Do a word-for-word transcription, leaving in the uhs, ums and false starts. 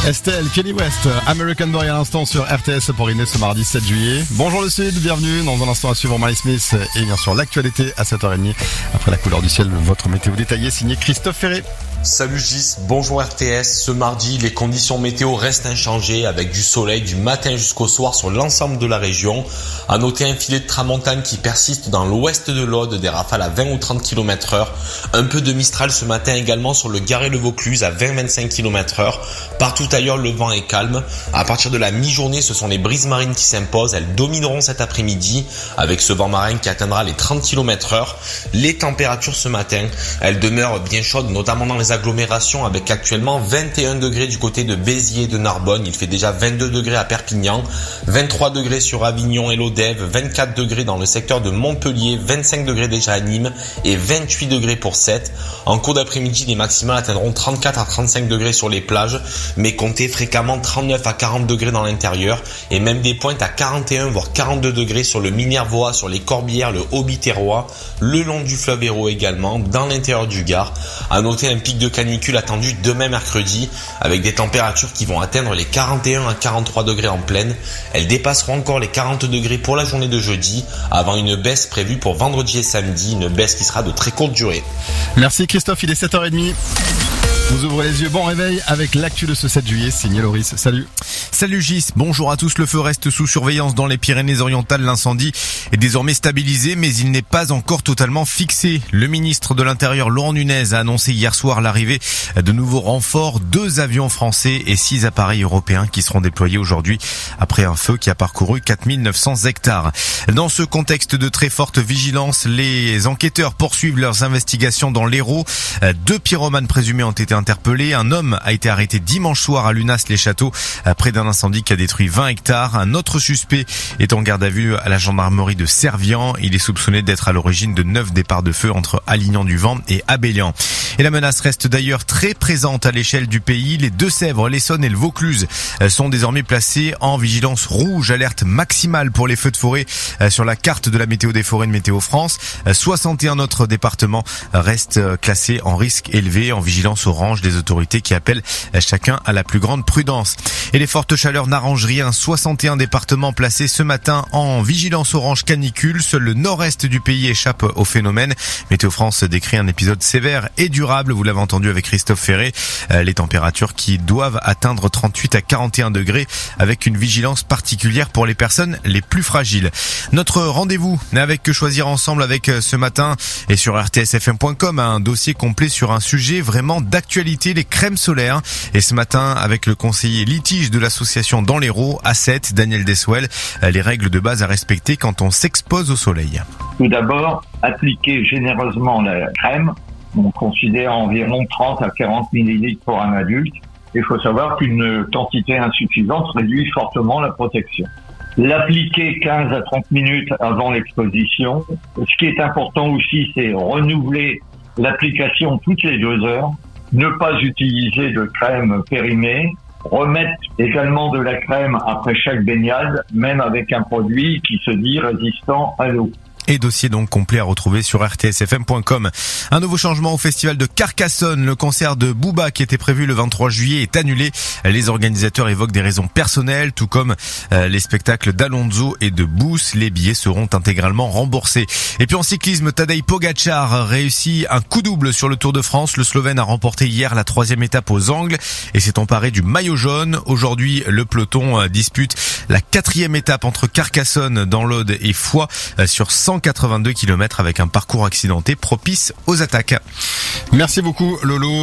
Estelle, Kenny West, American Boy à l'instant sur R T S pour Inès ce mardi sept juillet. Bonjour le Sud, bienvenue. Dans un instant à suivre Miley Smith et bien sûr l'actualité à sept heures trente. Après la couleur du ciel, votre météo détaillée signé Christophe Ferré. Salut Gis, bonjour R T S. Ce mardi, les conditions météo restent inchangées avec du soleil du matin jusqu'au soir sur l'ensemble de la région. À noter un filet de tramontane qui persiste dans l'ouest de l'Aude, des rafales à vingt ou trente kilomètres heure. Un peu de Mistral ce matin également sur le Garès-le-Vaucluse à vingt à vingt-cinq kilomètres heure. Partout ailleurs, le vent est calme. À partir de la mi-journée, ce sont les brises marines qui s'imposent. Elles domineront cet après-midi avec ce vent marin qui atteindra les trente kilomètres heure. Les températures ce matin, elles demeurent bien chaudes, notamment dans les agglomérations avec actuellement vingt et un degrés du côté de Béziers et de Narbonne. Il fait déjà vingt-deux degrés à Perpignan, vingt-trois degrés sur Avignon et l'Odève, vingt-quatre degrés dans le secteur de Montpellier, vingt-cinq degrés déjà à Nîmes et vingt-huit degrés pour Sète. En cours d'après-midi, les maximales atteindront trente-quatre à trente-cinq degrés sur les plages, mais comptez fréquemment trente-neuf à quarante degrés dans l'intérieur et même des pointes à quarante et un voire quarante-deux degrés sur le Minervois, sur les Corbières, le Haut-Biterrois, le long du fleuve Hérault également, dans l'intérieur du Gard. À noter un pic de canicule attendu demain mercredi avec des températures qui vont atteindre les quarante et un à quarante-trois degrés en plaine. Elles dépasseront encore les quarante degrés pour la journée de jeudi avant une baisse prévue pour vendredi et samedi, une baisse qui sera de très courte durée. Merci Christophe, il est sept heures trente. Vous ouvrez les yeux, bon réveil avec l'actu de ce sept juillet, signé Loris. Salut. Salut Gis, bonjour à tous. Le feu reste sous surveillance dans les Pyrénées-Orientales. L'incendie est désormais stabilisé, mais il n'est pas encore totalement fixé. Le ministre de l'Intérieur, Laurent Nunez, a annoncé hier soir l'arrivée de nouveaux renforts, deux avions français et six appareils européens qui seront déployés aujourd'hui après un feu qui a parcouru quatre mille neuf cents hectares. Dans ce contexte de très forte vigilance, les enquêteurs poursuivent leurs investigations dans l'Hérault. Deux pyromanes présumés ont été interpellé. Un homme a été arrêté dimanche soir à Lunas-les-Châteaux près d'un incendie qui a détruit vingt hectares. Un autre suspect est en garde à vue à la gendarmerie de Servian. Il est soupçonné d'être à l'origine de neuf départs de feu entre Alignan-du-Vent et Abélian. Et la menace reste d'ailleurs très présente à l'échelle du pays. Les Deux-Sèvres, l'Essonne et le Vaucluse sont désormais placés en vigilance rouge, alerte maximale pour les feux de forêt sur la carte de la météo des forêts de Météo France. soixante et un autres départements restent classés en risque élevé, en vigilance orange. Des autorités qui appellent chacun à la plus grande prudence. Et les fortes chaleurs n'arrangent rien. soixante et un départements placés ce matin en vigilance orange canicule. Seul le nord-est du pays échappe au phénomène. Météo France décrit un épisode sévère et durable. Vous l'avez entendu avec Christophe Ferré. Les températures qui doivent atteindre trente-huit à quarante et un degrés avec une vigilance particulière pour les personnes les plus fragiles. Notre rendez-vous avec Que Choisir Ensemble avec ce matin et sur R T S F M point com un dossier complet sur un sujet vraiment d'actualité. Les crèmes solaires. Et ce matin, avec le conseiller litige de l'association Dans l'Hérault, A sept, Daniel Deswell, les règles de base à respecter quand on s'expose au soleil. Tout d'abord, appliquer généreusement la crème. On considère environ trente à quarante millilitres pour un adulte. Il faut savoir qu'une quantité insuffisante réduit fortement la protection. L'appliquer quinze à trente minutes avant l'exposition. Ce qui est important aussi, c'est renouveler l'application toutes les deux heures. Ne pas utiliser de crème périmée, remettre également de la crème après chaque baignade, même avec un produit qui se dit résistant à l'eau. Et dossier donc complet à retrouver sur R T S F M point com. Un nouveau changement au festival de Carcassonne. Le concert de Booba qui était prévu le vingt-trois juillet est annulé. Les organisateurs évoquent des raisons personnelles, tout comme euh, les spectacles d'Alonso et de Booth. Les billets seront intégralement remboursés. Et puis en cyclisme, Tadej Pogačar réussit un coup double sur le Tour de France. Le Slovène a remporté hier la troisième étape aux Angles et s'est emparé du maillot jaune. Aujourd'hui, le peloton dispute la quatrième étape entre Carcassonne dans l'Aude et Foix sur cent quatre-vingt-deux kilomètres avec un parcours accidenté propice aux attaques. Merci beaucoup Lolo.